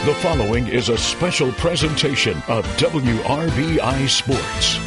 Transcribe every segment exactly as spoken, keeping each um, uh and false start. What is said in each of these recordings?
The following is a special presentation of W R B I Sports.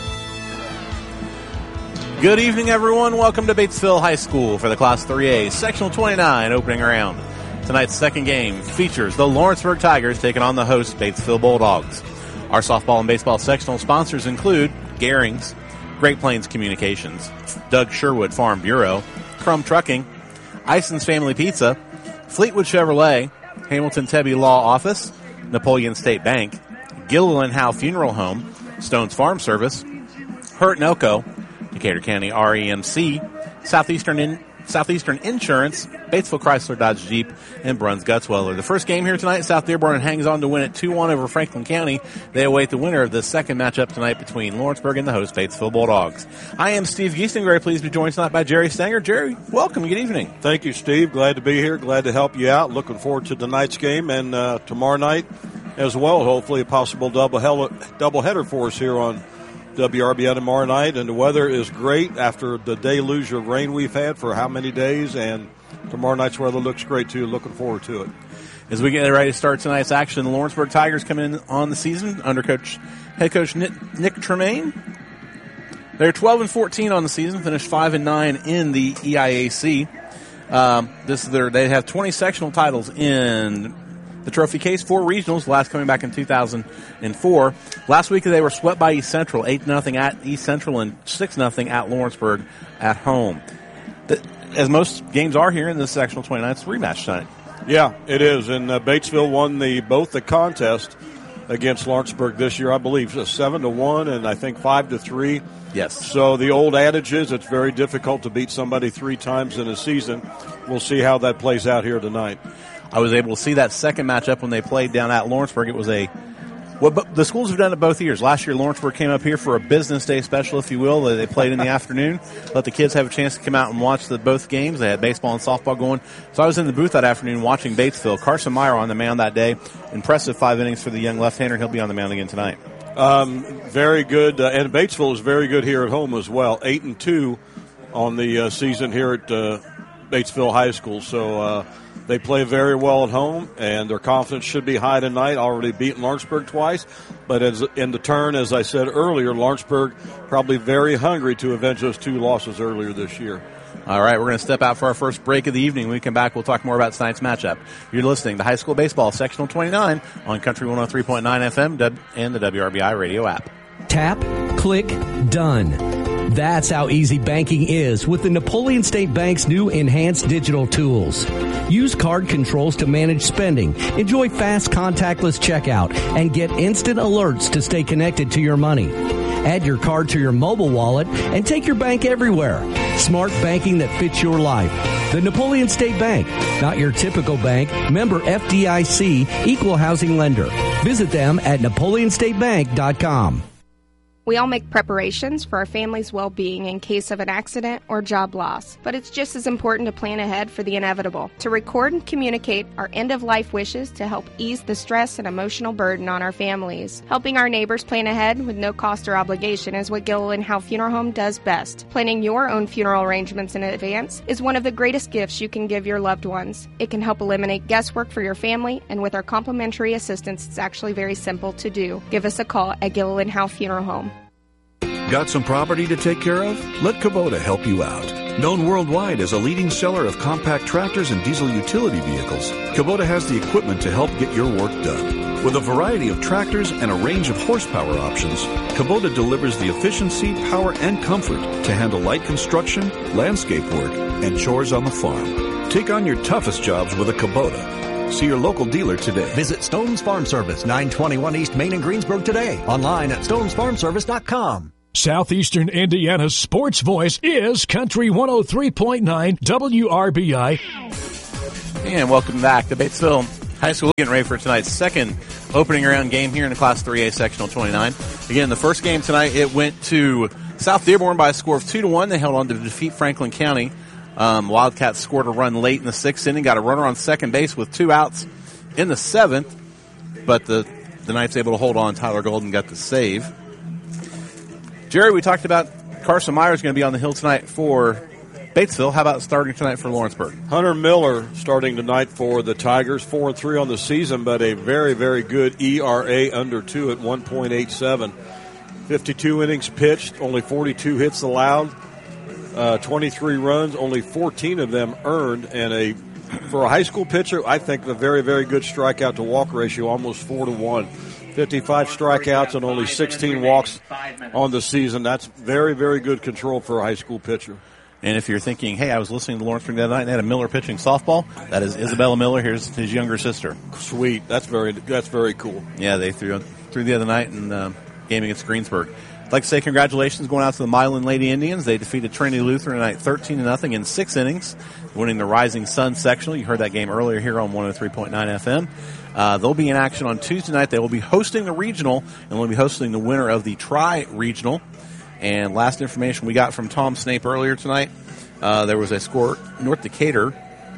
Good evening, everyone. Welcome to Batesville High School for the Class three A Sectional twenty-nine opening round. Tonight's second game features the Lawrenceburg Tigers taking on the host Batesville Bulldogs. Our softball and baseball sectional sponsors include Garings, Great Plains Communications, Doug Sherwood Farm Bureau, Crum Trucking, Ison's Family Pizza, Fleetwood Chevrolet, Hamilton Tebby Law Office, Napoleon State Bank, Gilliland Howe Funeral Home, Stone's Farm Service, Hurt and Elko, Decatur County R E M C, Southeastern in, Southeastern Insurance, Batesville Chrysler Dodge Jeep, and Bruns Gutzweiler. The first game here tonight, South Dearborn hangs on to win it two one over Franklin County. They await the winner of the second matchup tonight between Lawrenceburg and the host Batesville Bulldogs. I am Steve Geesting, very pleased to be joined tonight by Jerry Stanger. Jerry, welcome. Good evening. Thank you, Steve. Glad to be here. Glad to help you out. Looking forward to tonight's game and uh, tomorrow night as well. Hopefully a possible double double header for us here on W R B I tomorrow night, and the weather is great after the deluge of rain we've had for how many days, and tomorrow night's weather looks great too. Looking forward to it. As we get ready to start tonight's action, the Lawrenceburg Tigers come in on the season under coach head coach Nick, Nick Tremaine. They're twelve and fourteen on the season, finished five and nine in the E I A C. Um, this is their they have twenty sectional titles in the trophy case, four regionals, last coming back in two thousand four. Last week they were swept by East Central, eight nothing at East Central and six nothing at Lawrenceburg at home. The, as most games are here in this sectional twenty-nine, it's a rematch tonight. Yeah, it is, and uh, Batesville won the both the contest against Lawrenceburg this year, I believe, so seven to one and I think five to three. Yes. So the old adage is it's very difficult to beat somebody three times in a season. We'll see how that plays out here tonight. I was able to see that second matchup when they played down at Lawrenceburg. It was a well, but the schools have done it both years. Last year, Lawrenceburg came up here for a business day special, if you will. They played in the afternoon, let the kids have a chance to come out and watch the both games. They had baseball and softball going. So I was in the booth that afternoon watching Batesville. Carson Meyer on the mound that day. Impressive five innings for the young left-hander. He'll be on the mound again tonight. Um, very good, uh, and Batesville is very good here at home as well. Eight and two on the uh, season here at uh, Batesville High School. So. Uh, They play very well at home, and their confidence should be high tonight. Already beaten Lawrenceburg twice, but as in the turn, as I said earlier, Lawrenceburg probably very hungry to avenge those two losses earlier this year. All right, we're going to step out for our first break of the evening. When we come back, we'll talk more about tonight's matchup. You're listening to High School Baseball Sectional twenty-nine on Country one oh three point nine F M and the W R B I radio app. Tap, click, done. That's how easy banking is with the Napoleon State Bank's new enhanced digital tools. Use card controls to manage spending, enjoy fast contactless checkout, and get instant alerts to stay connected to your money. Add your card to your mobile wallet and take your bank everywhere. Smart banking that fits your life. The Napoleon State Bank, not your typical bank, member F D I C, equal housing lender. Visit them at napoleon state bank dot com. We all make preparations for our family's well-being in case of an accident or job loss, but it's just as important to plan ahead for the inevitable, to record and communicate our end-of-life wishes to help ease the stress and emotional burden on our families. Helping our neighbors plan ahead with no cost or obligation is what Gilliland Howe Funeral Home does best. Planning your own funeral arrangements in advance is one of the greatest gifts you can give your loved ones. It can help eliminate guesswork for your family, and with our complimentary assistance, it's actually very simple to do. Give us a call at Gilliland Howe Funeral Home. Got some property to take care of? Let Kubota help you out. Known worldwide as a leading seller of compact tractors and diesel utility vehicles, Kubota has the equipment to help get your work done. With a variety of tractors and a range of horsepower options, Kubota delivers the efficiency, power, and comfort to handle light construction, landscape work, and chores on the farm. Take on your toughest jobs with a Kubota. See your local dealer today. Visit Stone's Farm Service, nine twenty-one East Main in Greensburg today. Online at stones farm service dot com. Southeastern Indiana's sports voice is Country one oh three point nine W R B I. And welcome back to Batesville High School. Getting ready for tonight's second opening round game here in the Class three A Sectional twenty-nine. Again, the first game tonight, it went to South Dearborn by a score of two to one. They held on to defeat Franklin County. Um, Wildcats scored a run late in the sixth inning, got a runner on second base with two outs in the seventh, but the, the Knights able to hold on. Tyler Golden got the save. Jerry, we talked about Carson Meyer is going to be on the hill tonight for Batesville, how about starting tonight for Lawrenceburg? Hunter Miller starting tonight for the Tigers, four and three on the season, but a very, very good E R A under two at one point eight seven. fifty-two innings pitched, only forty-two hits allowed, uh, twenty-three runs, only fourteen of them earned, and a for a high school pitcher, I think a very, very good strikeout to walk ratio, almost four to one. fifty-five strikeouts and only sixteen walks on the season. That's very, very good control for a high school pitcher. And if you're thinking, hey, I was listening to Lawrenceburg the other night and they had a Miller pitching softball, that is Isabella Miller. Here's his younger sister. Sweet. That's very that's very cool. Yeah, they threw threw the other night in uh, game against Greensburg. I'd like to say congratulations going out to the Milan Lady Indians. They defeated Trinity Lutheran tonight thirteen to nothing in six innings, winning the Rising Sun sectional. You heard that game earlier here on one oh three point nine F M. Uh, they'll be in action on Tuesday night. They will be hosting the regional, and they'll be hosting the winner of the Tri-Regional. And last information we got from Tom Snape earlier tonight, uh, there was a score, North Decatur,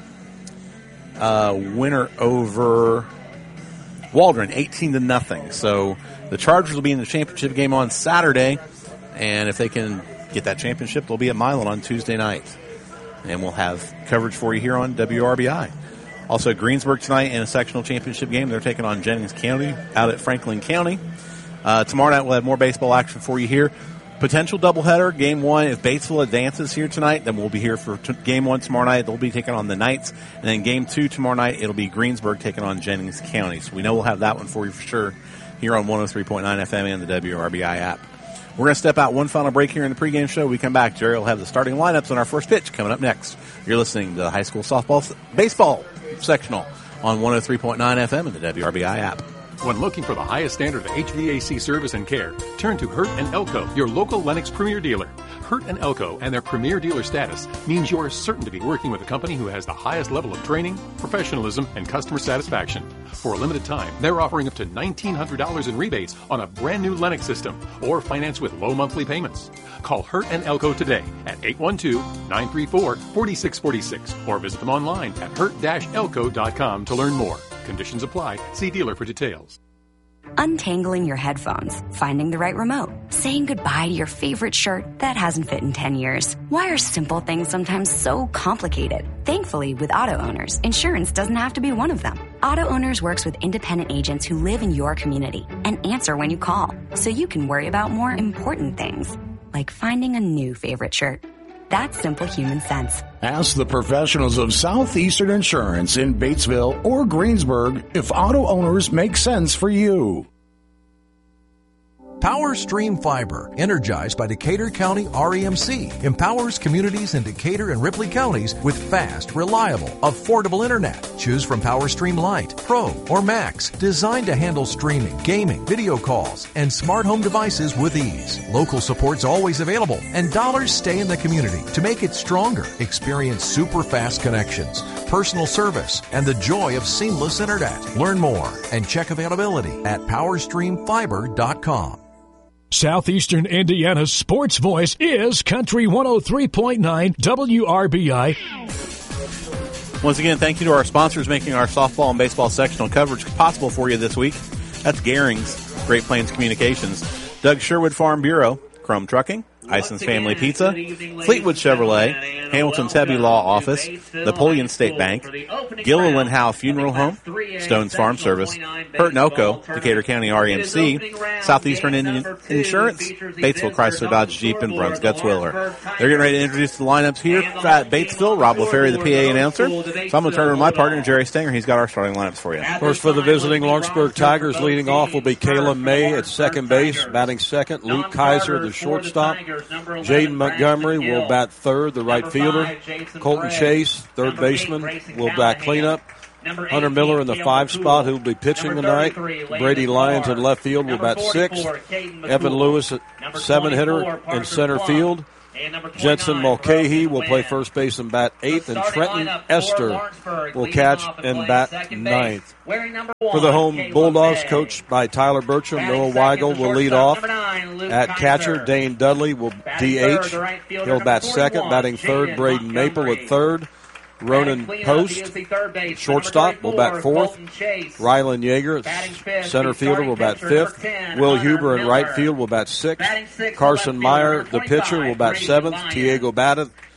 uh, winner over Waldron, eighteen to nothing. So the Chargers will be in the championship game on Saturday, and if they can get that championship, they'll be at Milan on Tuesday night. And we'll have coverage for you here on W R B I. Also, Greensburg tonight in a sectional championship game. They're taking on Jennings County out at Franklin County. Uh, tomorrow night we'll have more baseball action for you here. Potential doubleheader, game one. If Batesville advances here tonight, then we'll be here for t- game one tomorrow night. They'll be taking on the Knights. And then game two tomorrow night, it'll be Greensburg taking on Jennings County. So we know we'll have that one for you for sure here on one oh three point nine F M and the W R B I app. We're going to step out one final break here in the pregame show. We come back. Jerry will have the starting lineups on our first pitch coming up next. You're listening to the high school softball baseball sectional on one oh three point nine F M and the W R B I app. When looking for the highest standard of H V A C service and care, turn to Hurt and Elko, your local Lennox Premier dealer. Hurt and Elko and their Premier dealer status means you are certain to be working with a company who has the highest level of training, professionalism, and customer satisfaction. For a limited time, they're offering up to nineteen hundred dollars in rebates on a brand new Lennox system or finance with low monthly payments. Call Hurt and Elko today at eight one two, nine three four, four six four six or visit them online at hurt dash elko dot com to learn more. Conditions apply. See dealer for details. Untangling your headphones, finding the right remote, saying goodbye to your favorite shirt that hasn't fit in ten years. Why are simple things sometimes so complicated? Thankfully, with Auto Owners, insurance doesn't have to be one of them. Auto Owners works with independent agents who live in your community and answer when you call, so you can worry about more important things, like finding a new favorite shirt. That's simple human sense. Ask the professionals of Southeastern Insurance in Batesville or Greensburg if Auto Owners make sense for you. PowerStream Fiber, energized by Decatur County R E M C, empowers communities in Decatur and Ripley counties with fast, reliable, affordable internet. Choose from PowerStream Lite, Pro, or Max, designed to handle streaming, gaming, video calls, and smart home devices with ease. Local support's always available, and dollars stay in the community to make it stronger. Experience super fast connections, personal service, and the joy of seamless internet. Learn more and check availability at power stream fiber dot com. Southeastern Indiana's sports voice is Country one oh three point nine W R B I. Once again, thank you to our sponsors making our softball and baseball sectional coverage possible for you this week. That's Gehring's, Great Plains Communications, Doug Sherwood Farm Bureau, Chrome Trucking, Ison's Family Pizza, Fleetwood Chevrolet, Hamilton Tebby Law Office, Napoleon State Bank, Gilliland Howe Funeral Home, Stone's Farm Service, Hurt and Elko, Decatur County R E M C, Southeastern Indian Insurance, Batesville Chrysler Dodge Jeep, and Bruns Gutzwiller. They're getting ready to introduce the lineups here at Batesville. Rob LaFerry, the P A announcer. So I'm going to turn it over to my partner, Jerry Stenger. He's got our starting lineups for you. First for the visiting Lawrenceburg Tigers, leading off will be Kayla May at second base, batting second. Luke Kaiser, the shortstop. Jaden Montgomery will bat third, the right fielder. Colton Chase, third baseman, will bat cleanup. Hunter Miller in the five spot, who will be pitching tonight. Brady Lyons in left field will bat sixth. Evan Lewis, seven hitter in center field. Jensen Mulcahy will play first base and bat eighth, and Trenton Esther will catch and bat ninth. For the home Bulldogs, coached by Tyler Bertram, Noah Weigel will lead off. At catcher, Dane Dudley will D H. He'll bat second, batting third, Braden Maple at third. Ronan Post, shortstop, will bat fourth. Rylan Yeager, center fielder, will bat fifth. Will Huber in right field will bat sixth. Carson Meyer, the pitcher, will bat seventh. Diego Batta,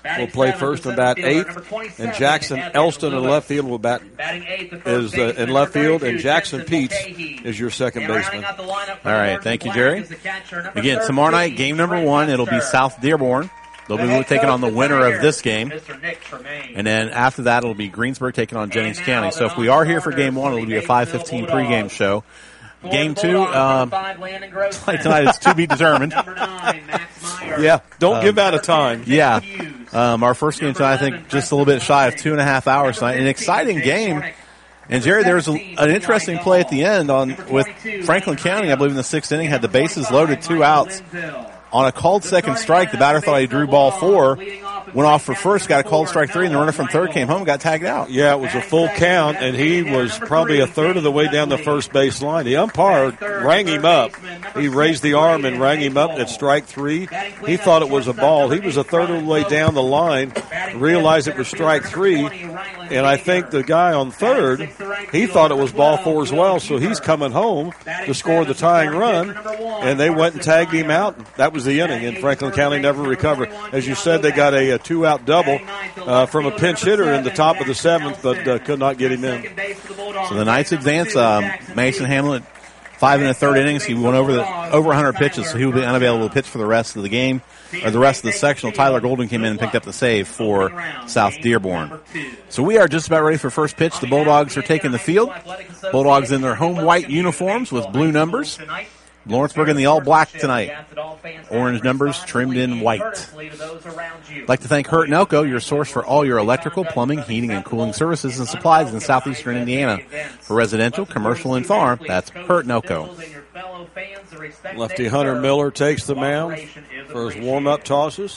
will play first and bat eighth, and Jackson Elston in left field will bat is uh, in left field, and Jackson Peets is your second baseman. All right, thank you, Jerry. Again, tomorrow night, game number one, it'll be South Dearborn. They'll be taking on the winner of this game. And then after that, it'll be Greensburg taking on Jennings County. So if we are here for game one, it'll be a five fifteen pregame show. Game two, um, like tonight, it's to be determined. Yeah, don't um, give out a time. Yeah. Um, our first game tonight, I think, just a little bit shy of two and a half hours tonight. An exciting game. And, Jerry, there was a, an interesting play at the end on with Franklin County, I believe, in the sixth inning, had the bases loaded, two outs. On a called second strike, the batter thought he drew ball four, went off for first, got a called strike three, and the runner from third came home and got tagged out. Yeah, it was a full count, and he was probably a third of the way down the first base line. The umpire rang him up. He raised the arm and rang him up at strike three. He thought it was a ball. He was a third of the way down the line, realized it was strike three, and I think the guy on third, he thought it was ball four as well, so he's coming home to score the tying run, and they went and tagged him out. That was the inning, and Franklin County never recovered. As you said, they got a, a two-out double uh, from a pinch hitter in the top of the seventh, but uh, could not get him in. So the Knights advance. Um, Mason Hamlin, five and a third innings. He went over the over one hundred pitches, so he will be unavailable to pitch for the rest of the game, or the rest of the sectional. Tyler Golden came in and picked up the save for South Dearborn. So we are just about ready for first pitch. The Bulldogs are taking the field. Bulldogs in their home white uniforms with blue numbers. Lawrenceburg in the all-black tonight. Orange numbers trimmed in white. I'd like to thank Hurt and Elko, your source for all your electrical, plumbing, heating, and cooling services and supplies in southeastern Indiana. For residential, commercial, and farm, that's Hurt and Elko. Lefty Hunter Miller takes the mound for his warm-up tosses.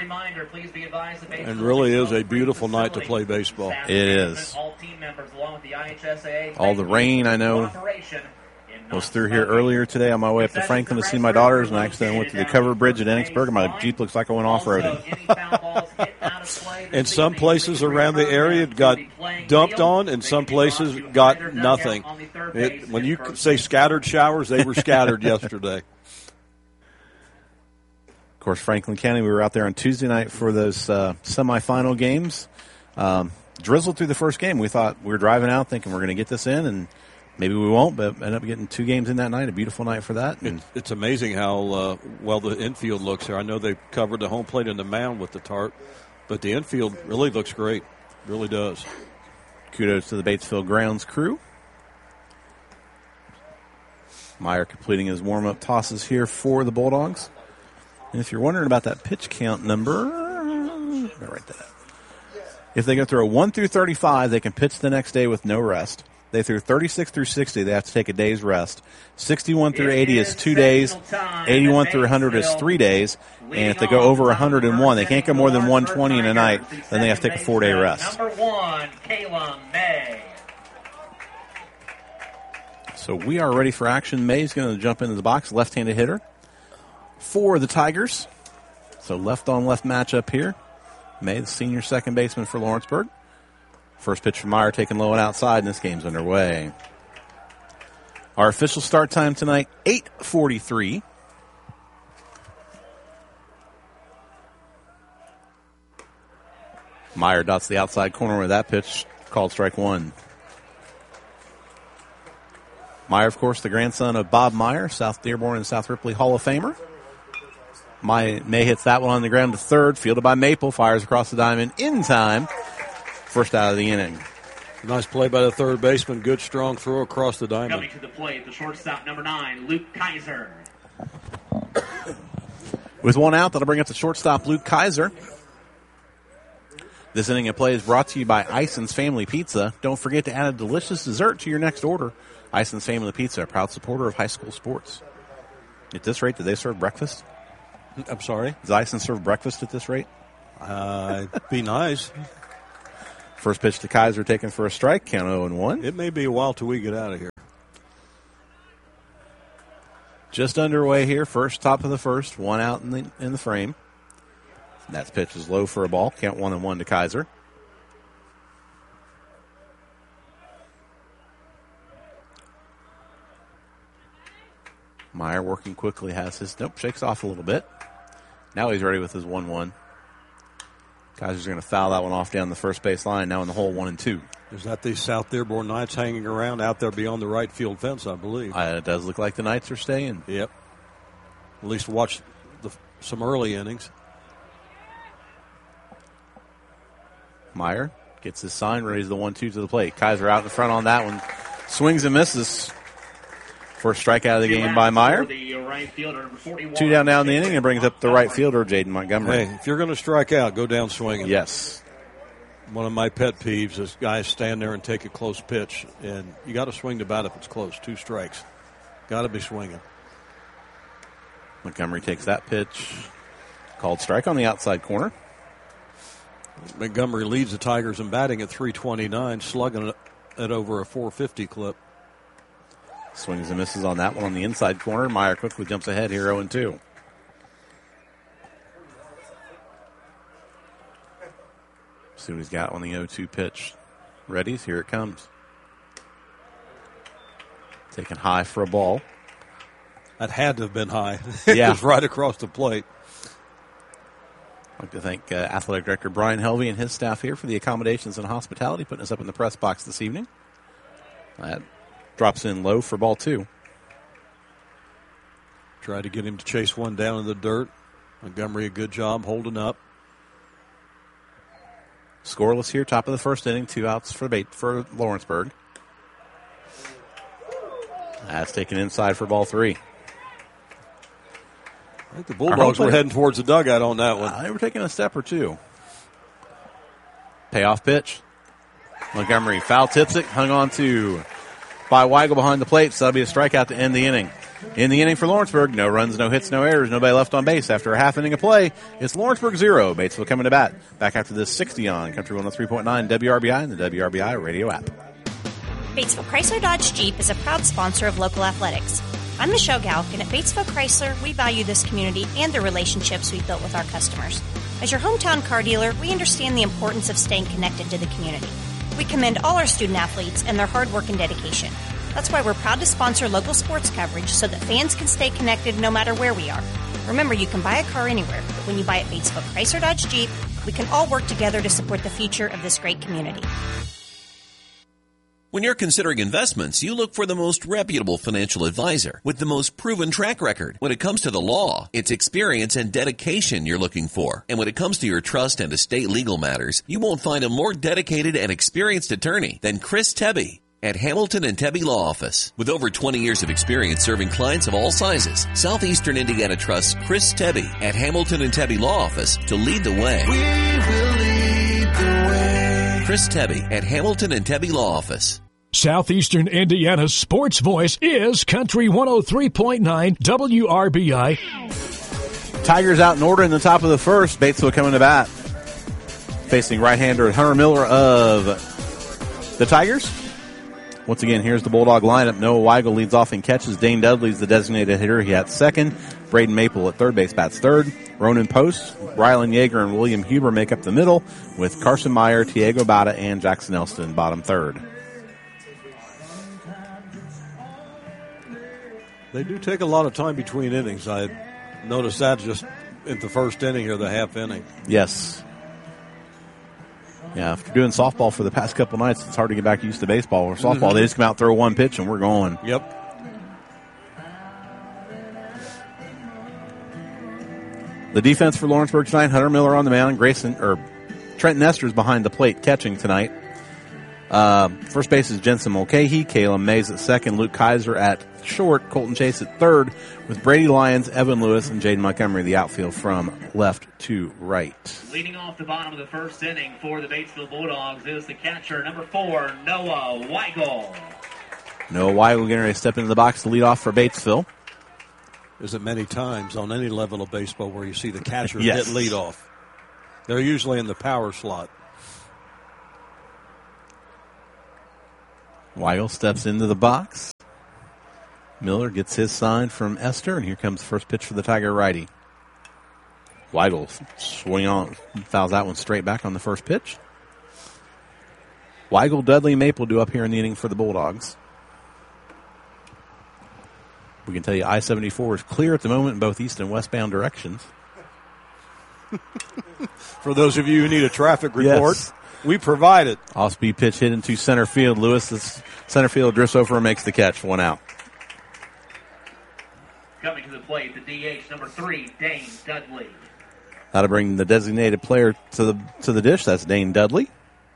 And really is a beautiful night to play baseball. It is. All the rain, I know. I was through here earlier today on my way up to Franklin to see my daughters, and I accidentally went to the covered bridge at Enochsburg, and my Jeep looks like I went off-roading. In some places around the area, it got dumped on, and some places got nothing. It, when you say scattered showers, they were scattered yesterday. Of course, Franklin County, we were out there on Tuesday night for those uh, semifinal games. Um, drizzled through the first game. We thought we were driving out thinking we're going to get this in, and maybe we won't, but ended up getting two games in that night. A beautiful night for that. It, it's amazing how uh, well the infield looks here. I know they covered the home plate and the mound with the tarp, but the infield really looks great. Really does. Kudos to the Batesville grounds crew. Meyer completing his warm-up tosses here for the Bulldogs. And if you're wondering about that pitch count number, let me write that out. If they go through a one through thirty-five, they can pitch the next day with no rest. They threw thirty-six through sixty. They have to take a day's rest. sixty-one through eighty is two days. eighty-one through one hundred is three days. And if they go over one hundred one, they can't go more than one twenty in a night. Then they have to take a four-day rest. Number one, Caleb May. So we are ready for action. May's going to jump into the box, left-handed hitter for the Tigers. So left-on-left matchup here. May, the senior second baseman for Lawrenceburg. First pitch from Meyer taken low and outside, and this game's underway. Our official start time tonight, eight forty-three. Meyer dots the outside corner with that pitch, called strike one. Meyer, of course, the grandson of Bob Meyer, South Dearborn and South Ripley Hall of Famer. May, May hits that one on the ground to third, fielded by Maple, fires across the diamond in time. First out of the inning. Nice play by the third baseman. Good, strong throw across the diamond. Coming to the plate, the shortstop, number nine, Luke Kaiser. With one out, that'll bring up the shortstop, Luke Kaiser. This inning of play is brought to you by Ison's Family Pizza. Don't forget to add a delicious dessert to your next order. Ison's Family Pizza, a proud supporter of high school sports. At this rate, do they serve breakfast? I'm sorry? Does Ison serve breakfast at this rate? Uh, it'd be nice. First pitch to Kaiser taken for a strike, count oh and one. It may be a while till we get out of here. Just underway here, first top of the first, one out in the in the frame. That pitch is low for a ball, count one and one to Kaiser. Meyer working quickly, has his, nope, shakes off a little bit. Now he's ready with his one one. Kaiser's going to foul that one off down the first base line, now in the hole one and two. Is that the South Dearborn Knights hanging around out there beyond the right field fence, I believe? Uh, it does look like the Knights are staying. Yep. At least watch the, some early innings. Meyer gets his sign, raises the one two to the plate. Kaiser out in front on that one. Swings and misses. First strikeout of the game by Meyer. Two down now in the inning and brings up the right fielder, Jaden Montgomery. Hey, if you're going to strike out, go down swinging. Yes. One of my pet peeves is guys stand there and take a close pitch, and you got to swing the bat if it's close. Two strikes. Got to be swinging. Montgomery takes that pitch. Called strike on the outside corner. Montgomery leads the Tigers in batting at three twenty-nine, slugging it at over a four fifty clip. Swings and misses on that one on the inside corner. Meyer quickly jumps ahead here oh and two. See what he's got on the oh two pitch. Ready? Here it comes. Taken high for a ball. That had to have been high. It Yeah. was right across the plate. I'd like to thank uh, Athletic Director Brian Helvey and his staff here for the accommodations and hospitality, putting us up in the press box this evening. That drops in low for ball two. Tried to get him to chase one down in the dirt. Montgomery, a good job holding up. Scoreless here, top of the first inning, two outs for bait for Lawrenceburg. That's taken inside for ball three. I think the Bulldogs were heading towards the dugout on that one. Uh, they were taking a step or two. Payoff pitch. Montgomery foul tips it, hung on to by Weigel behind the plate, so that'll be a strikeout to end the inning. In the inning for Lawrenceburg, no runs, no hits, no errors, nobody left on base. After a half inning of play, it's Lawrenceburg zero. Batesville coming to bat. Back after this sixty on Country one oh three point nine W R B I and the W R B I radio app. Batesville Chrysler Dodge Jeep is a proud sponsor of local athletics. I'm Michelle Galk, and at Batesville Chrysler, we value this community and the relationships we've built with our customers. As your hometown car dealer, we understand the importance of staying connected to the community. We commend all our student athletes and their hard work and dedication. That's why we're proud to sponsor local sports coverage so that fans can stay connected no matter where we are. Remember, you can buy a car anywhere, but when you buy at Batesville Chrysler Dodge Jeep, we can all work together to support the future of this great community. When you're considering investments, you look for the most reputable financial advisor with the most proven track record. When it comes to the law, it's experience and dedication you're looking for. And when it comes to your trust and estate legal matters, you won't find a more dedicated and experienced attorney than Chris Tebby at Hamilton and Tebby Law Office. With over twenty years of experience serving clients of all sizes, Southeastern Indiana trusts Chris Tebby at Hamilton and Tebby Law Office to lead the way. We will lead the way. Chris Tebby at Hamilton and Tebby Law Office. Southeastern Indiana's sports voice is Country one oh three point nine W R B I. Tigers out in order in the top of the first. Batesville coming to bat. Facing right-hander Hunter Miller of the Tigers. Once again, here's the Bulldog lineup. Noah Weigel leads off in catches. Dane Dudley's the designated hitter. He at second. Braden Maple at third base bats third. Ronan Post, Rylan Yeager, and William Huber make up the middle, with Carson Meyer, Tiago Bata, and Jackson Elston bottom third. They do take a lot of time between innings. I noticed that just in the first inning or the half inning. Yes. Yeah, after doing softball for the past couple nights, it's hard to get back used to baseball. Or softball, mm-hmm. They just come out, throw one pitch, and we're going. Yep. The defense for Lawrenceburg tonight, Hunter Miller on the mound, Grayson, or Trent Nestor's behind the plate catching tonight. Uh, first base is Jensen Mulcahy, Caleb Mays at second, Luke Kaiser at short, Colton Chase at third, with Brady Lyons, Evan Lewis, and Jaden Montgomery the outfield from left to right. Leading off the bottom of the first inning for the Batesville Bulldogs is the catcher, number four, Noah Weigel. Noah Weigel getting ready to step into the box to lead off for Batesville. Isn't many times on any level of baseball where you see the catcher yes. hit lead off. They're usually in the power slot. Weigel steps into the box. Miller gets his sign from Esther, and here comes the first pitch for the Tiger righty. Weigel swing on, fouls that one straight back on the first pitch. Weigel, Dudley, Maple do up here in the inning for the Bulldogs. We can tell you I seventy-four is clear at the moment in both east and westbound directions. For those of you who need a traffic report, Yes. we provide it. Off-speed pitch hit into center field. Lewis, the center field, drifts over and makes the catch. One out. Coming to the plate, the D H, number three, Dane Dudley. That'll bring the designated player to the to the dish. That's Dane Dudley.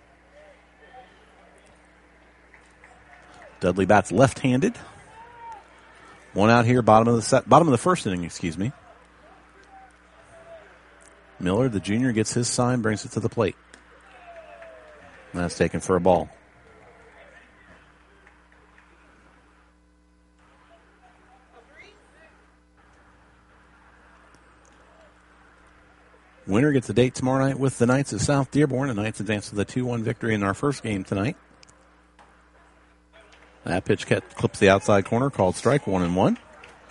Dudley bats left-handed. One out here, bottom of the set, bottom of the first inning. Excuse me. Miller, the junior, gets his sign, brings it to the plate. And that's taken for a ball. Winner gets a date tomorrow night with the Knights of South Dearborn. The Knights advance to the two one victory in our first game tonight. That pitch clips the outside corner, called strike, one and one.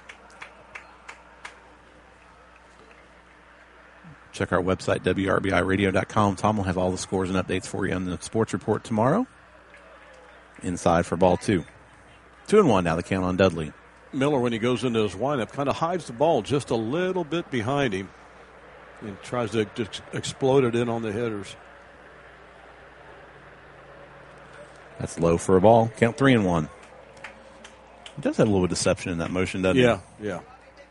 Check our website, W R B I radio dot com. Tom will have all the scores and updates for you on the sports report tomorrow. Inside for ball two. Two and one now, the count on Dudley. Miller, when he goes into his windup, kind of hides the ball just a little bit behind him and tries to just explode it in on the hitters. That's low for a ball. Count three and one. He does have a little bit of deception in that motion, doesn't yeah, he? Yeah, yeah.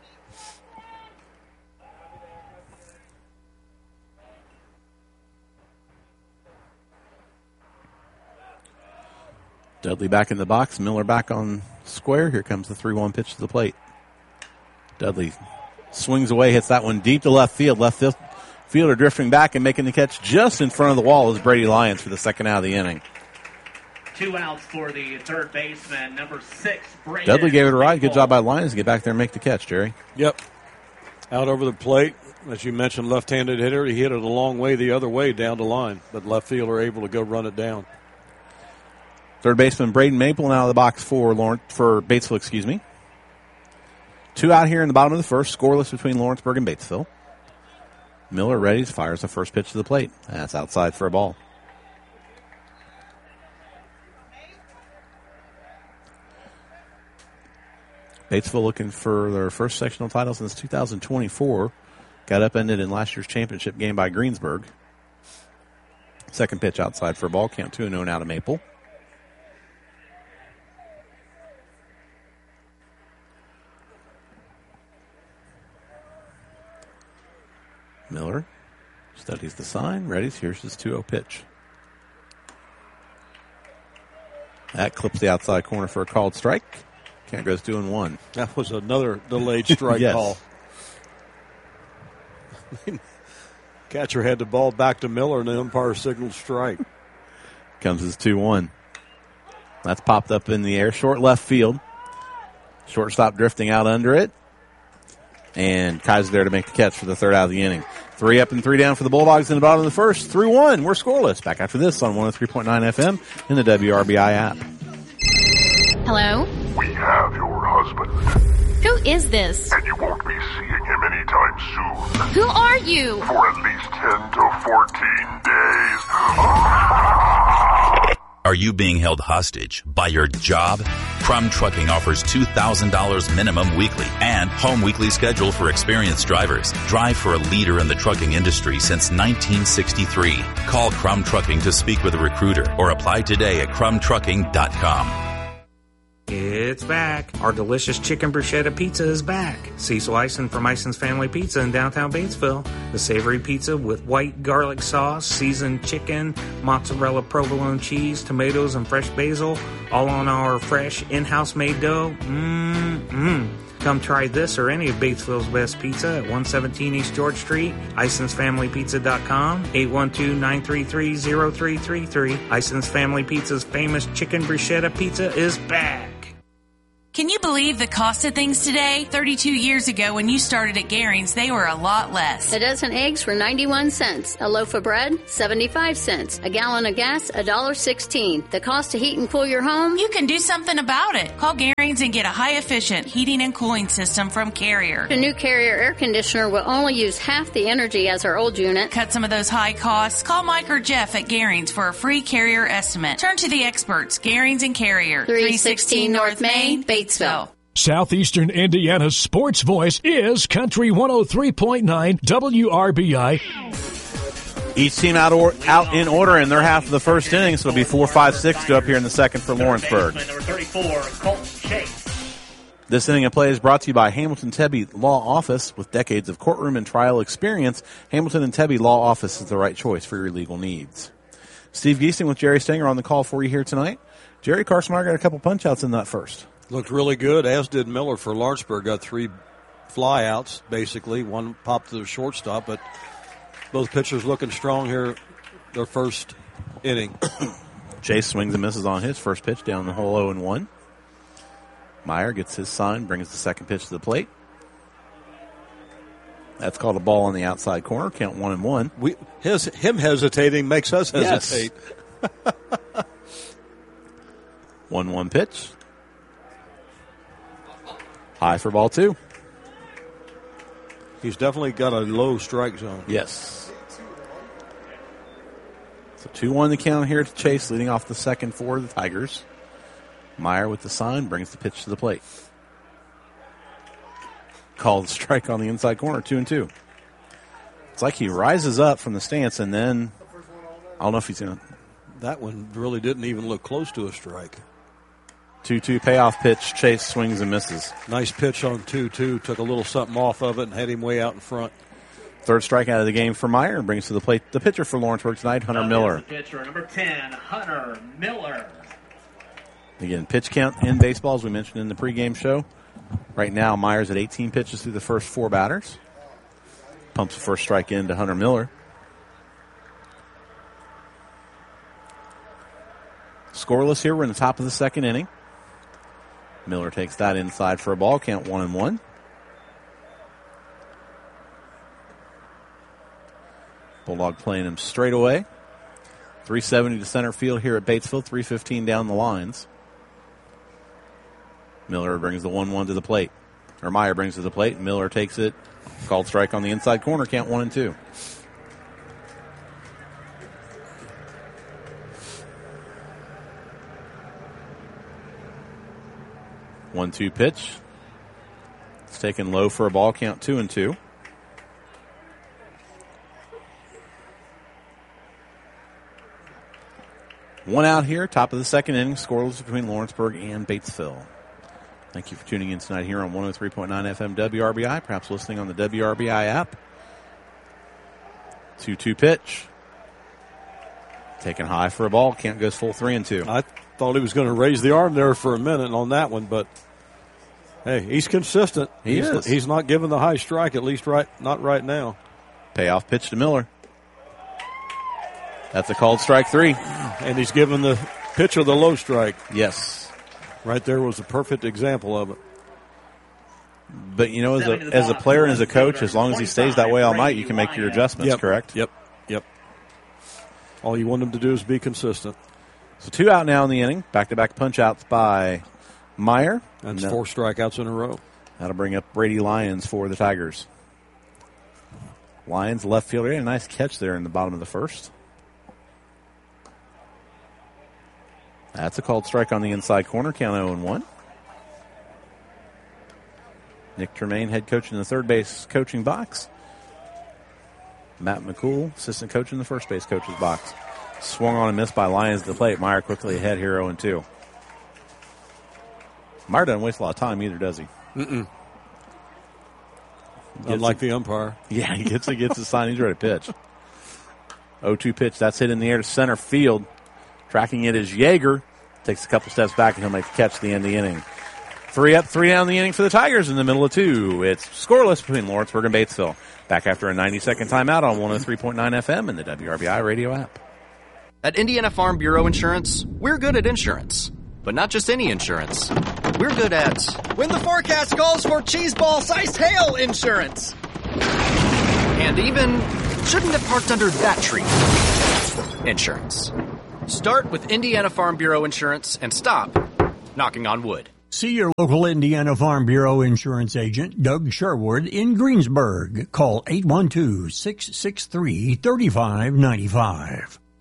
Dudley back in the box. Miller back on square. Here comes the three one pitch to the plate. Dudley swings away, hits that one deep to left field. Left field fielder drifting back and making the catch just in front of the wall is Brady Lyons for the second out of the inning. Two outs for the third baseman, number six, Brady. Dudley gave it a ride. Good job by Lyons to get back there and make the catch, Jerry. Yep. Out over the plate. As you mentioned, left-handed hitter. He hit it a long way the other way down the line, but left fielder able to go run it down. Third baseman Braden Maple now out of the box for Lawrence, for Batesville, excuse me. Two out here in the bottom of the first, scoreless between Lawrenceburg and Batesville. Miller readies, fires the first pitch to the plate. That's outside for a ball. Batesville looking for their first sectional title since two thousand twenty-four. Got upended in last year's championship game by Greensburg. Second pitch outside for a ball. Count two and oh out of Maple. Miller studies the sign, readies. Here's his two oh pitch. That clips the outside corner for a called strike. Count goes two and one. That was another delayed strike yes. call. Catcher had the ball back to Miller, and the umpire signaled strike. Comes his two one. That's popped up in the air. Short left field. Shortstop drifting out under it. And Kaiser there to make the catch for the third out of the inning. Three up and three down for the Bulldogs in the bottom of the first. three one. We're scoreless. Back after this on one oh three point nine F M in the W R B I app. Hello? We have your husband. Who is this? And you won't be seeing him anytime soon. Who are you? For at least ten to fourteen days. Are you being held hostage by your job? Crum Trucking offers two thousand dollars minimum weekly and home weekly schedule for experienced drivers. Drive for a leader in the trucking industry since nineteen sixty-three. Call Crum Trucking to speak with a recruiter or apply today at crum trucking dot com. It's back. Our delicious chicken bruschetta pizza is back. Cecil Eisen from Eisen's Family Pizza in downtown Batesville. The savory pizza with white garlic sauce, seasoned chicken, mozzarella provolone cheese, tomatoes, and fresh basil, all on our fresh in-house made dough. Mmm-mmm. Come try this or any of Batesville's best pizza at one seventeen East George Street, Eisens Family Pizza dot com, eight one two, nine three three, zero three three three. Eisens Family Pizza's famous chicken bruschetta pizza is back. Can you believe the cost of things today? thirty-two years ago when you started at Garing's, they were a lot less. A dozen eggs for ninety-one cents. A loaf of bread, seventy-five cents. A gallon of gas, one dollar sixteen. The cost to heat and cool your home? You can do something about it. Call Garing's and get a high-efficient heating and cooling system from Carrier. The new Carrier air conditioner will only use half the energy as our old unit. Cut some of those high costs. Call Mike or Jeff at Garing's for a free Carrier estimate. Turn to the experts, Garing's and Carrier. three sixteen North Main, Batesville. Southeastern Indiana's sports voice is Country one oh three point nine W R B I. Each team out, or, out in order in their half of the first inning, so it'll be four, five, six to up here in the second for Lawrenceburg. Number thirty-four, Colton Chase. This inning of play is brought to you by Hamilton Tebby Law Office. With decades of courtroom and trial experience, Hamilton and Tebby Law Office is the right choice for your legal needs. Steve Giesing with Jerry Stenger on the call for you here tonight. Jerry, Carson Meyer got a couple punch-outs in that first. Looked really good, as did Miller for Lawrenceburg. Got three fly-outs, basically. One popped to the shortstop, but both pitchers looking strong here their first inning. Chase swings and misses on his first pitch down the hole oh and one. Meyer gets his sign, brings the second pitch to the plate. That's called a ball on the outside corner. Count one and one. We his him hesitating makes us hesitate. Yes. one one pitch. High for ball two. He's definitely got a low strike zone. Yes. So two one the count here to Chase, leading off the second for the Tigers. Meyer with the sign brings the pitch to the plate. Called strike on the inside corner, two and two. It's like he rises up from the stance and then I don't know if he's going to. That one really didn't even look close to a strike. two two payoff pitch. Chase swings and misses. Nice pitch on two two. Took a little something off of it and had him way out in front. Third strikeout of the game for Meyer and brings to the plate the pitcher for Lawrenceburg tonight, Hunter Miller. Pitcher number ten, Hunter Miller. Again, pitch count in baseball, as we mentioned in the pregame show. Right now, Meyer's at eighteen pitches through the first four batters. Pumps the first strike in to Hunter Miller. Scoreless here. We're in the top of the second inning. Miller takes that inside for a ball. Count one and one. Bulldog playing him straight away. three seventy to center field here at Batesville. three fifteen down the lines. Miller brings the one one to the plate. Or Meyer brings to the plate. Miller takes it. Called strike on the inside corner. Count one and two. one two pitch. It's taken low for a ball. Count two and two. One out here, top of the second inning, scoreless between Lawrenceburg and Batesville. Thank you for tuning in tonight here on one oh three point nine F M W R B I, perhaps listening on the W R B I app. two two pitch. Taken high for a ball. Count goes full three and two. I thought he was going to raise the arm there for a minute on that one, but hey, he's consistent. He he's, is. He's not giving the high strike, at least right not right now. Payoff pitch to Miller. That's a called strike three. And he's giving the pitcher the low strike. Yes. Right there was a perfect example of it. But, you know, as a as a player and as a coach, as long as he stays that way all night, you can make your adjustments, yep. correct? Yep, yep. All you want him to do is be consistent. So two out now in the inning. Back-to-back punch-outs by Meyer. That's and four strikeouts in a row. That'll bring up Brady Lyons for the Tigers. Lyons, left fielder. A nice catch there in the bottom of the first. That's a called strike on the inside corner. Count oh and one. Nick Tremaine, head coach in the third base coaching box. Matt McCool, assistant coach in the first base coach's box. Swung on and missed by Lyons to the plate. Meyer quickly ahead here oh and two. Meyer doesn't waste a lot of time either, does he? Mm-mm. Unlike the umpire. Yeah, he gets, he gets the sign. He's ready to pitch. oh two pitch. That's hit in the air to center field. Tracking it is Yeager. Takes a couple steps back, and he'll make the catch at the end of the inning. Three up, three down the inning for the Tigers in the middle of two. It's scoreless between Lawrenceburg and Batesville. Back after a ninety-second timeout on one oh three point nine F M and the W R B I radio app. At Indiana Farm Bureau Insurance, we're good at insurance. But not just any insurance. We're good at when the forecast calls for cheese ball-sized hail insurance. And even shouldn't have parked under that tree insurance. Start with Indiana Farm Bureau Insurance and stop knocking on wood. See your local Indiana Farm Bureau insurance agent, Doug Sherwood, in Greensburg. Call eight one two, six six three, three five nine five.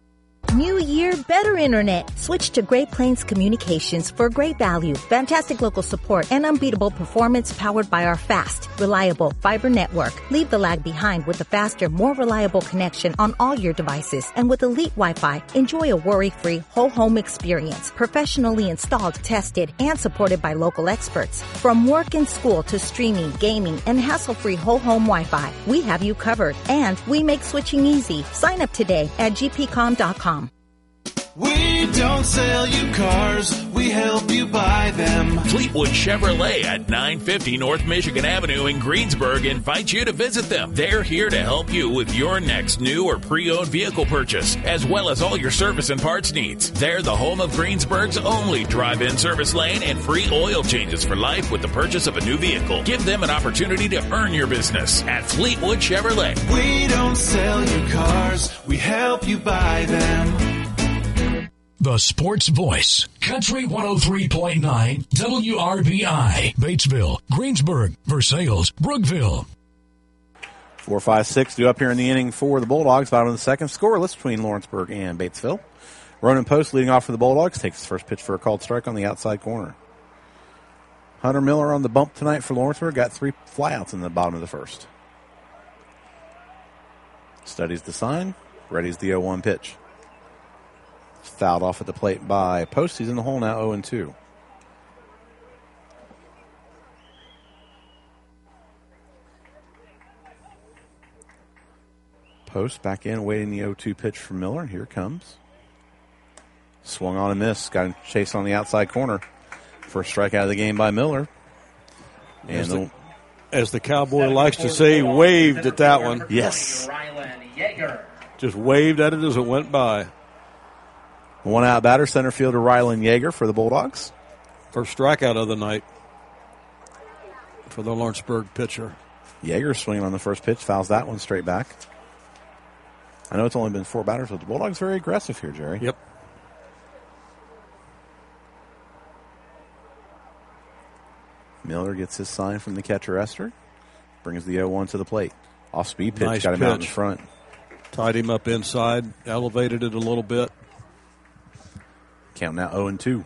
New year, better internet. Switch to Great Plains Communications for great value, fantastic local support, and unbeatable performance powered by our fast, reliable fiber network. Leave the lag behind with a faster, more reliable connection on all your devices. And with Elite Wi-Fi, enjoy a worry-free whole home experience. Professionally installed, tested, and supported by local experts. From work and school to streaming, gaming, and hassle-free whole home Wi-Fi, we have you covered. And we make switching easy. Sign up today at g p com dot com. We don't sell you cars, we help you buy them. Fleetwood Chevrolet at nine fifty North Michigan Avenue in Greensburg invites you to visit them. They're here to help you with your next new or pre-owned vehicle purchase, as well as all your service and parts needs. They're the home of Greensburg's only drive-in service lane and free oil changes for life with the purchase of a new vehicle. Give them an opportunity to earn your business at Fleetwood Chevrolet. We don't sell you cars, we help you buy them. The Sports Voice, Country one oh three point nine, W R B I, Batesville, Greensburg, Versailles, Brookville. four five six due up here in the inning for the Bulldogs. Bottom of the second, scoreless between Lawrenceburg and Batesville. Ronan Post leading off for the Bulldogs takes his first pitch for a called strike on the outside corner. Hunter Miller on the bump tonight for Lawrenceburg. Got three flyouts in the bottom of the first. Studies the sign. Ready's the oh one pitch. Fouled off at the plate by Post. He's in the hole now, oh and two. Post back in, waiting the oh two pitch from Miller. Here it comes. Swung on and missed. Got him chased on the outside corner. First strikeout of the game by Miller. And as the, as the Cowboy likes to say, waved at that one. Yes. Just waved at it as it went by. One out batter, center fielder Rylan Yeager for the Bulldogs. First strikeout of the night for the Lawrenceburg pitcher. Yeager swinging on the first pitch, fouls that one straight back. I know it's only been four batters, but the Bulldogs very aggressive here, Jerry. Yep. Miller gets his sign from the catcher, Esther. Brings the oh one to the plate. Off-speed pitch, nice got him pitch. out in front. Tied him up inside, elevated it a little bit. Count now oh and two.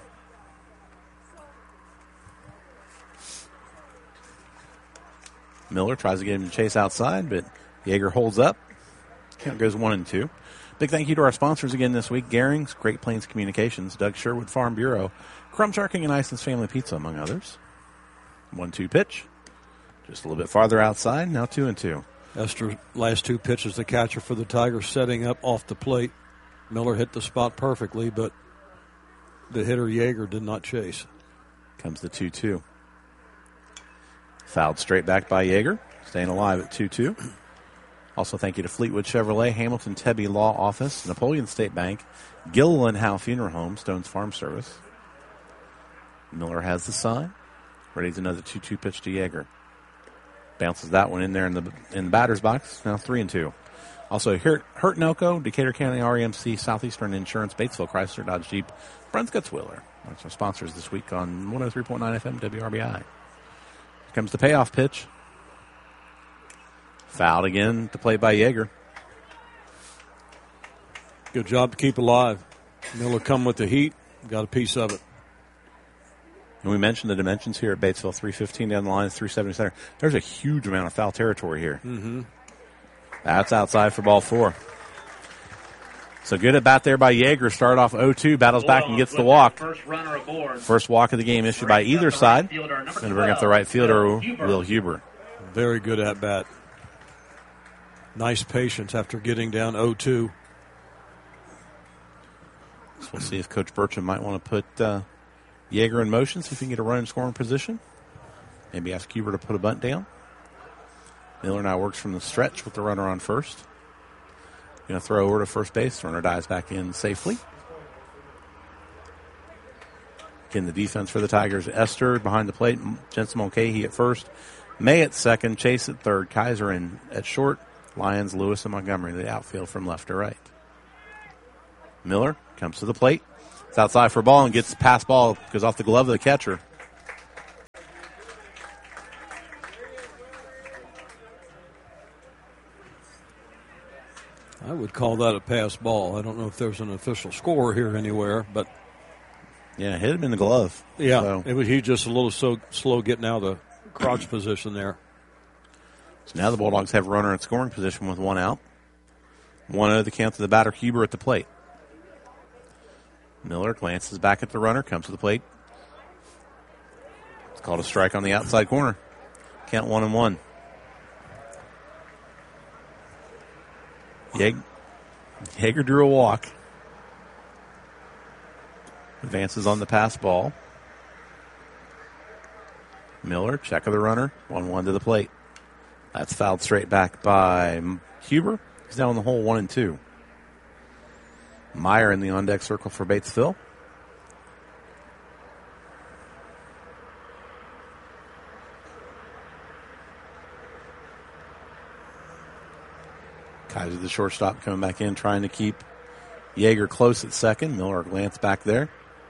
Miller tries to get him to chase outside, but Yeager holds up. Count goes one and two. Big thank you to our sponsors again this week. Gehring's, Great Plains Communications, Doug Sherwood Farm Bureau, Crumb Sharking and Ison's Family Pizza, among others. one two pitch. Just a little bit farther outside. Now two and two. Esther's last two pitches, the catcher for the Tigers setting up off the plate. Miller hit the spot perfectly, but the hitter Yeager did not chase. Comes the two two. Fouled straight back by Yeager. Staying alive at two two. Also thank you to Fleetwood Chevrolet, Hamilton Tebby Law Office, Napoleon State Bank, Gilliland Howe Funeral Home, Stones Farm Service. Miller has the sign. Ready's another two two pitch to Yeager. Bounces that one in there in the in the batter's box. Now three and two. Also, Hurt, Hurt and Elko, Decatur County R E M C, Southeastern Insurance, Batesville, Chrysler, Dodge Jeep, Brent Gutzwiller. That's our sponsors this week on one oh three point nine F M W R B I. Here comes the payoff pitch. Fouled again to play by Yeager. Good job to keep alive. Miller come with the heat. Got a piece of it. And we mentioned the dimensions here at Batesville, three fifteen down the line, three seventy center. There's a huge amount of foul territory here. Mm-hmm. That's outside for ball four. So good at bat there by Yeager. Started off oh two, battles back and gets the walk. First walk of the game issued by either side. Going to bring up the right fielder, Will Huber. Very good at bat. Nice patience after getting down oh two. So we'll see if Coach Burcham might want to put uh, Yeager in motion, see if he can get a run in scoring position. Maybe ask Huber to put a bunt down. Miller now works from the stretch with the runner on first. Going to throw over to first base. Runner dives back in safely. Again, the defense for the Tigers. Esther behind the plate. Jensen Mulcahy at first. May at second. Chase at third. Kaiser in at short. Lyons, Lewis, and Montgomery. The outfield from left to right. Miller comes to the plate. It's outside for a ball and gets the pass ball. Goes off the glove of the catcher. I I would call that a pass ball. I don't know if there's an official score here anywhere, but yeah, hit him in the glove. Yeah, so. it was, he just a little so slow getting out of the crouch position there. So now the Bulldogs have a runner in scoring position with one out. one oh the count to the batter, Huber at the plate. Miller glances back at the runner, comes to the plate. It's called a strike on the outside corner. Count one and one. Yeg- Yeager drew a walk. Advances on the pass ball. Miller, check of the runner, one one to the plate. That's fouled straight back by Huber. He's down in the hole, one and two. Meyer in the on-deck circle for Batesville. Kaiser, the shortstop, coming back in, trying to keep Yeager close at second. Miller glance back there.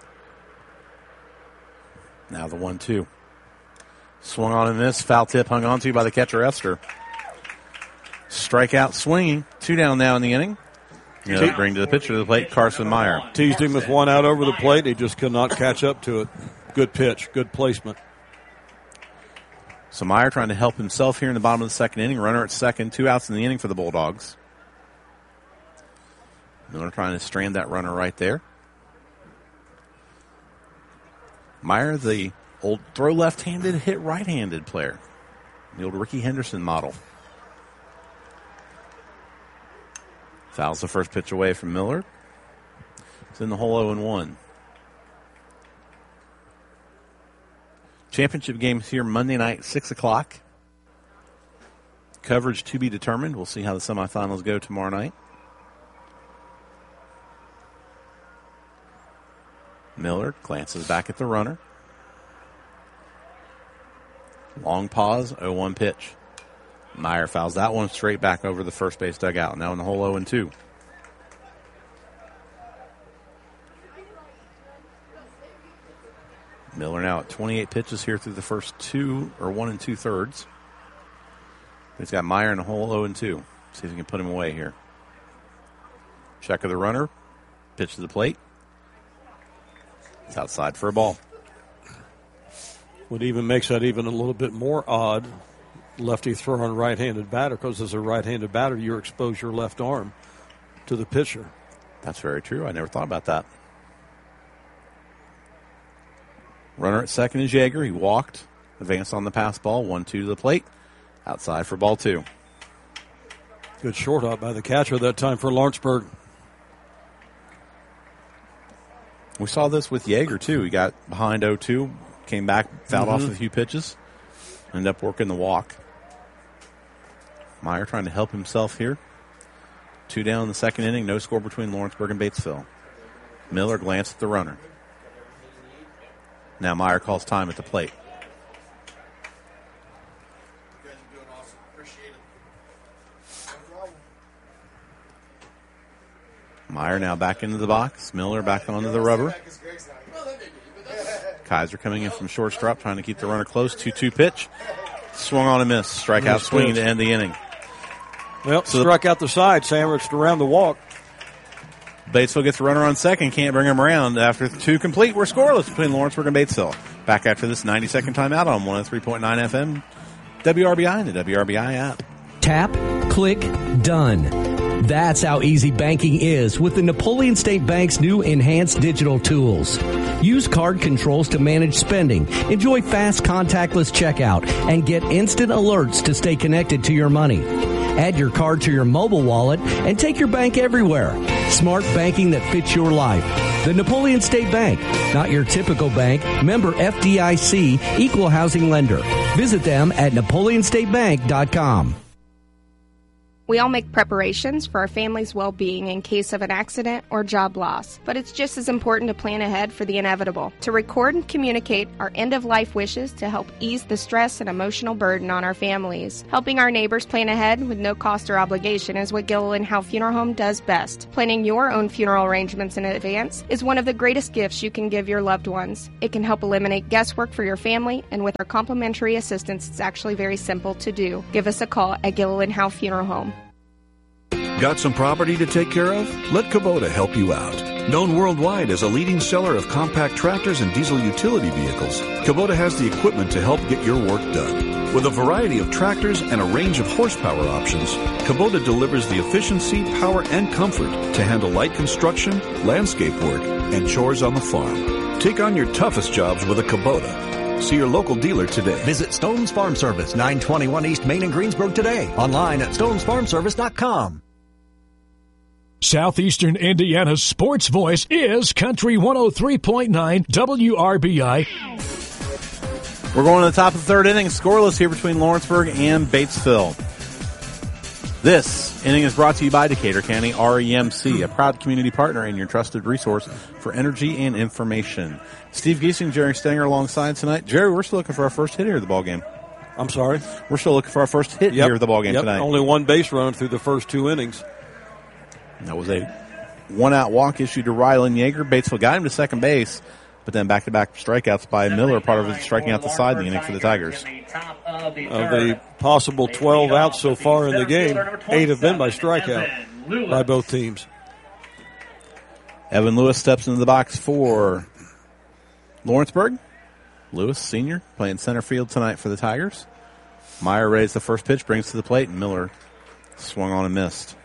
Now the one two. Swung on and missed. Foul tip hung on to by the catcher, Esther. Strikeout swinging. Two down now in the inning. You know, bring to the pitcher to the plate, Carson Meyer. Teased him with one out over the plate. He just could not catch up to it. Good pitch. Good placement. So Meyer trying to help himself here in the bottom of the second inning. Runner at second. Two outs in the inning for the Bulldogs. Miller trying to strand that runner right there. Meyer, the old throw left-handed, hit right-handed player. The old Ricky Henderson model. Fouls the first pitch away from Miller. It's in the hole oh and one. Championship games here Monday night, six o'clock. Coverage to be determined. We'll see how the semifinals go tomorrow night. Miller glances back at the runner. Long pause, oh one pitch. Meyer fouls that one straight back over the first base dugout. Now in the hole oh and two. Miller now at twenty-eight pitches here through the first two, or one and two thirds. He's got Meyer in the hole oh and two. See if he can put him away here. Check of the runner. Pitch to the plate. It's outside for a ball. What even makes that even a little bit more odd, lefty throwing right-handed batter, because as a right-handed batter, you expose your left arm to the pitcher. That's very true. I never thought about that. Runner at second is Yeager. He walked, advanced on the pass ball, one two to the plate. Outside for ball two. Good short out by the catcher that time for Lawrenceburg. We saw this with Yeager, too. He got behind oh two, came back, fouled mm-hmm. off a few pitches, ended up working the walk. Meyer trying to help himself here. Two down in the second inning, no score between Lawrenceburg and Batesville. Miller glanced at the runner. Now Meyer calls time at the plate. Meyer now back into the box. Miller back onto the rubber. Kaiser coming in from shortstop, trying to keep the runner close. two two pitch. Swung on and missed. Strikeout swinging to end the inning. Well, so struck out the side, sandwiched around the walk. Batesville gets the runner on second. Can't bring him around. After two complete, we're scoreless between Lawrenceburg and Batesville. Back after this ninety-second timeout on one oh three point nine F M. W R B I and the W R B I app. Tap, click, done. That's how easy banking is with the Napoleon State Bank's new enhanced digital tools. Use card controls to manage spending, enjoy fast contactless checkout, and get instant alerts to stay connected to your money. Add your card to your mobile wallet and take your bank everywhere. Smart banking that fits your life. The Napoleon State Bank, not your typical bank. Member F D I C, equal housing lender. Visit them at napoleon state bank dot com. We all make preparations for our family's well-being in case of an accident or job loss, but it's just as important to plan ahead for the inevitable, to record and communicate our end-of-life wishes to help ease the stress and emotional burden on our families. Helping our neighbors plan ahead with no cost or obligation is what Gilliland Howe Funeral Home does best. Planning your own funeral arrangements in advance is one of the greatest gifts you can give your loved ones. It can help eliminate guesswork for your family, and with our complimentary assistance, it's actually very simple to do. Give us a call at Gilliland Howe Funeral Home. Got some property to take care of? Let Kubota help you out. Known worldwide as a leading seller of compact tractors and diesel utility vehicles, Kubota has the equipment to help get your work done. With a variety of tractors and a range of horsepower options, Kubota delivers the efficiency, power, and comfort to handle light construction, landscape work, and chores on the farm. Take on your toughest jobs with a Kubota. See your local dealer today. Visit Stone's Farm Service, nine twenty-one East Main in Greensburg today. Online at stones farm service dot com. Southeastern Indiana's sports voice is Country one oh three point nine W R B I. We're going to the top of the third inning. Scoreless here between Lawrenceburg and Batesville. This inning is brought to you by Decatur County R E M C, a proud community partner and your trusted resource for energy and information. Steve Giesing, Jerry Stenger alongside tonight. Jerry, we're still looking for our first hit here of the ballgame. I'm sorry? We're still looking for our first hit yep. here of the ballgame yep. tonight. Only one base run through the first two innings. That was a one-out walk issued to Rylan Yeager. Batesville got him to second base, but then back-to-back strikeouts by Miller, part of his striking out the side in the inning for the Tigers. Of the possible twelve outs so far in the game, eight have been by strikeout by both teams. Evan Lewis steps into the box for Lawrenceburg. Lewis, senior, playing center field tonight for the Tigers. Meyer raised the first pitch, brings to the plate, and Miller swung on and missed.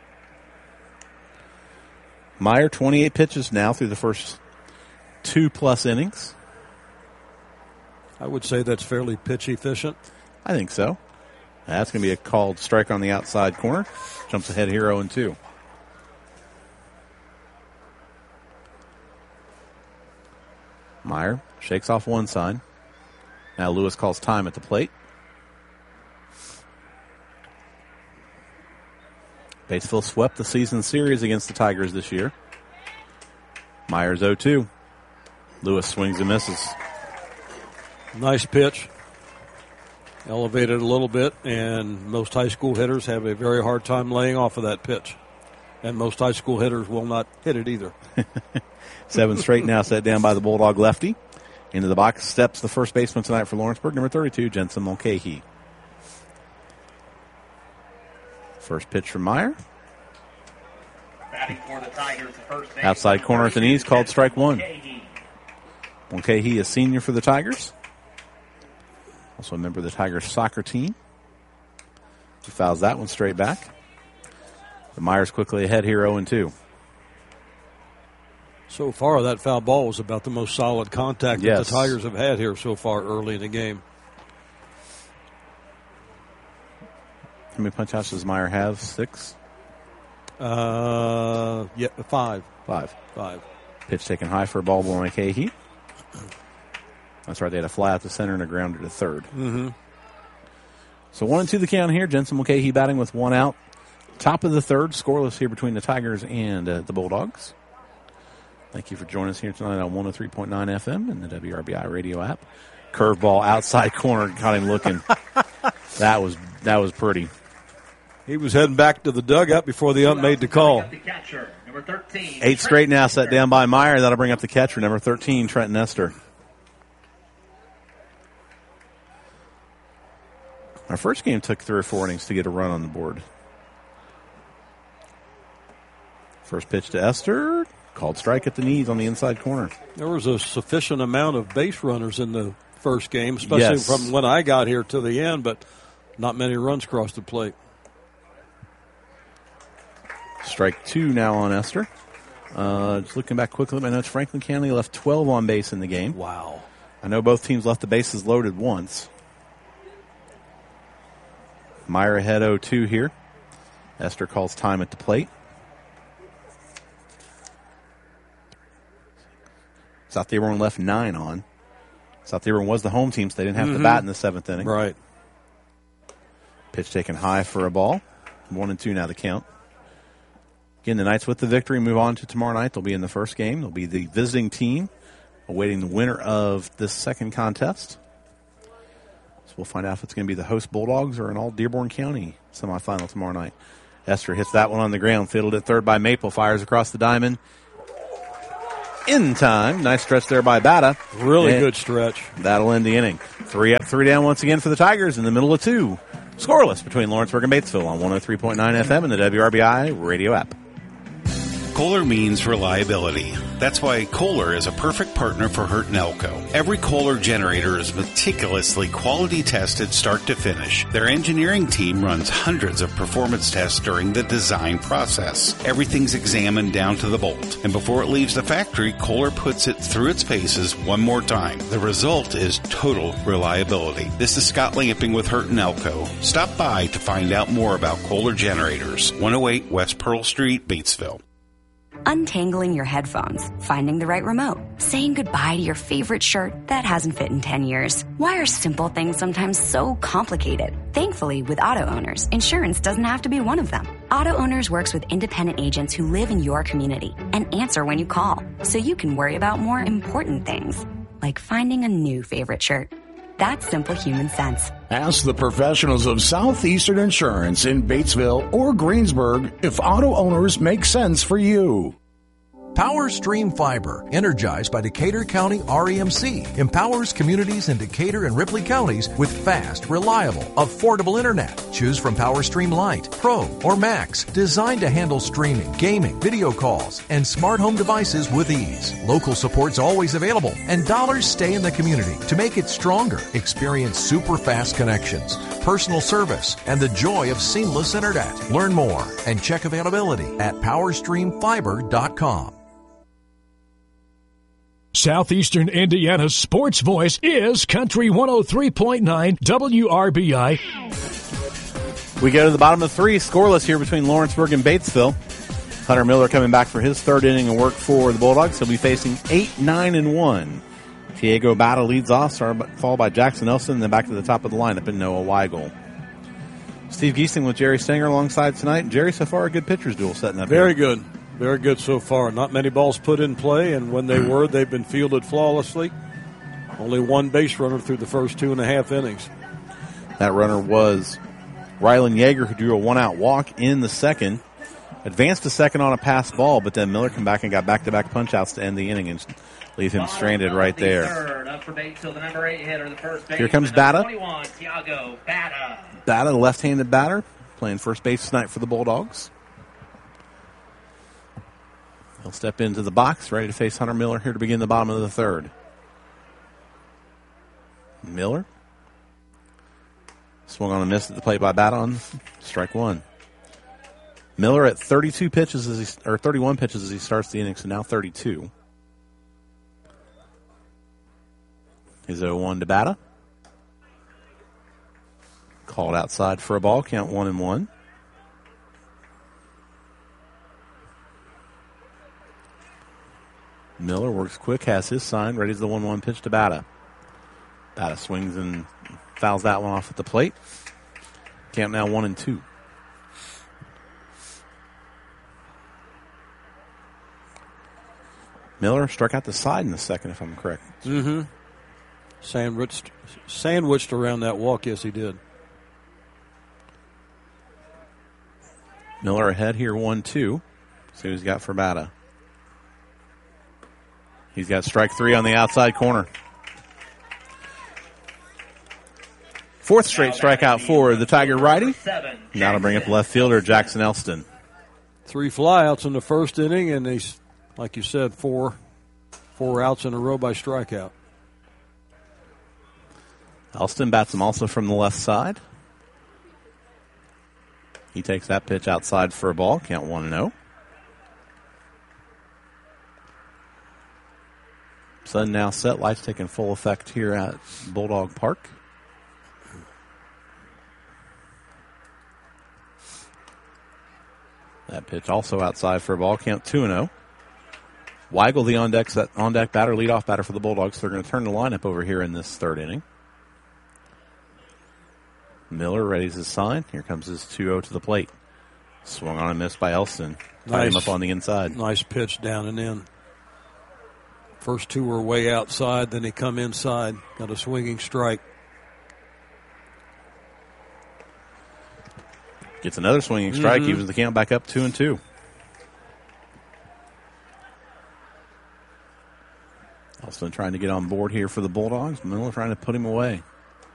Meyer, twenty-eight pitches now through the first two-plus innings. I would say that's fairly pitch efficient. I think so. That's going to be a called strike on the outside corner. Jumps ahead here oh and two. Meyer shakes off one side. Now Lewis calls time at the plate. Batesville swept the season series against the Tigers this year. Myers oh two. Lewis swings and misses. Nice pitch. Elevated a little bit, and most high school hitters have a very hard time laying off of that pitch. And most high school hitters will not hit it either. Seven straight now set down by the Bulldog lefty. Into the box steps the first baseman tonight for Lawrenceburg, number thirty-two, Jensen Mulcahy. First pitch from Meyer. Batting for the Tigers, the first base. Outside corner at the knees, called strike one. Mulcahy is senior for the Tigers. Also a member of the Tigers soccer team. He fouls that one straight back. The Myers quickly ahead here oh and two. So far, that foul ball was about the most solid contact yes. that the Tigers have had here so far early in the game. How many punch outs does Meyer have? Six? Uh, yeah, five. Five. Five. Pitch taken high for a ball by Mulcahy. That's right, they had a fly out to center and a grounder to third. Mm-hmm. So one and two the count here. Jensen Mulcahy batting with one out. Top of the third, scoreless here between the Tigers and uh, the Bulldogs. Thank you for joining us here tonight on one oh three point nine F M and the W R B I radio app. Curveball outside corner, got him looking. that was that was pretty. He was heading back to the dugout before the ump made the call. Eight straight now set down by Meyer. That'll bring up the catcher, number thirteen, Trenton Nestor. Our first game took three or four innings to get a run on the board. First pitch to Esther. Called strike at the knees on the inside corner. There was a sufficient amount of base runners in the first game, especially yes. from when I got here to the end, but not many runs crossed the plate. Strike two now on Esther. Uh, just looking back quickly at my notes, Franklin County left twelve on base in the game. Wow. I know both teams left the bases loaded once. Meyer ahead oh two here. Esther calls time at the plate. South Dearborn left nine on. South Dearborn was the home team, so they didn't have mm-hmm. to bat in the seventh inning. Right. Pitch taken high for a ball. One and two now the count. Again, the Knights with the victory move on to tomorrow night. They'll be in the first game. They'll be the visiting team awaiting the winner of this second contest. So we'll find out if it's going to be the host Bulldogs or an all Dearborn County semifinal tomorrow night. Esther hits that one on the ground. Fiddled at third by Maple. Fires across the diamond. In time. Nice stretch there by Bata. Really and good stretch. That'll end the inning. Three up, three down once again for the Tigers in the middle of two. Scoreless between Lawrenceburg and Batesville on one oh three point nine F M and the W R B I radio app. Kohler means reliability. That's why Kohler is a perfect partner for Hurt and Elko. Every Kohler generator is meticulously quality tested start to finish. Their engineering team runs hundreds of performance tests during the design process. Everything's examined down to the bolt. And before it leaves the factory, Kohler puts it through its paces one more time. The result is total reliability. This is Scott Lamping with Hurt and Elko. Stop by to find out more about Kohler generators. one oh eight West Pearl Street, Batesville. Untangling your headphones, finding the right remote, saying goodbye to your favorite shirt that hasn't fit in ten years. Why are simple things sometimes so complicated? Thankfully, with Auto Owners, insurance doesn't have to be one of them. Auto Owners works with independent agents who live in your community and answer when you call, so you can worry about more important things, like finding a new favorite shirt. That's simple human sense. Ask the professionals of Southeastern Insurance in Batesville or Greensburg if Auto Owners make sense for you. Power Stream Fiber, energized by Decatur County R E M C, empowers communities in Decatur and Ripley counties with fast, reliable, affordable internet. Choose from Power Stream Lite, Pro, or Max, designed to handle streaming, gaming, video calls, and smart home devices with ease. Local support's always available, and dollars stay in the community to make it stronger. Experience super fast connections, personal service, and the joy of seamless internet. Learn more and check availability at power stream fiber dot com. Southeastern Indiana's sports voice is Country one oh three point nine W R B I. We go to the bottom of three, scoreless here between Lawrenceburg and Batesville. Hunter Miller coming back for his third inning of work for the Bulldogs. He'll be facing eight, nine, and one. Diego Bata leads off, followed by Jackson Nelson, and then back to the top of the lineup in Noah Weigel. Steve Giesing with Jerry Stenger alongside tonight. Jerry, so far a good pitcher's duel setting up Very here. good. Very good so far. Not many balls put in play, and when they were, they've been fielded flawlessly. Only one base runner through the first two and a half innings. That runner was Rylan Yeager, who drew a one-out walk in the second. Advanced to second on a pass ball, but then Miller came back and got back-to-back punch-outs to end the inning and leave him stranded right there. Here comes Bata. Bata, the left-handed batter, playing first base tonight for the Bulldogs. He'll step into the box, ready to face Hunter Miller here to begin the bottom of the third. Miller. Swung on a miss at the plate by Bata on strike one. Miller at thirty-two pitches, as he, or thirty-one pitches as he starts the inning, so now thirty-two. His oh one to Bata. Called outside for a ball, count one and one. Miller works quick, has his sign, ready as the one one pitch to Bata. Bata swings and fouls that one off at the plate. Count now one and two. Miller struck out the side in the second, if I'm correct. Mm-hmm. Sandwiched, sandwiched around that walk, yes, he did. Miller ahead here, one two. See what he's got for Bata. He's got strike three on the outside corner. Fourth straight strikeout for the Tiger righty. Now to bring up left fielder Jackson Elston. Three flyouts in the first inning, and he's, like you said, four four outs in a row by strikeout. Elston bats him also from the left side. He takes that pitch outside for a ball. Count one and oh. Sun now set. Lights taking full effect here at Bulldog Park. That pitch also outside for a ball. Count two and oh. Weigel, the on-deck on deck batter, leadoff batter for the Bulldogs. They're going to turn the lineup over here in this third inning. Miller readies his sign. Here comes his two oh to the plate. Swung on and missed by Elston. Tied Nice. him up on the inside. Nice pitch down and in. First two were way outside, then he come inside. Got a swinging strike. Gets another swinging strike, Mhm. evens the count back up two and two. Elston trying to get on board here for the Bulldogs. Miller trying to put him away.